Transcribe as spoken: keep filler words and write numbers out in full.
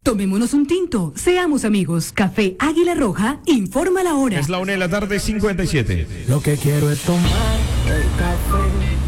Tomémonos un tinto, seamos amigos. Café Águila Roja, informa la hora. Es la una de la tarde, cincuenta y siete. Lo que quiero es tomar el café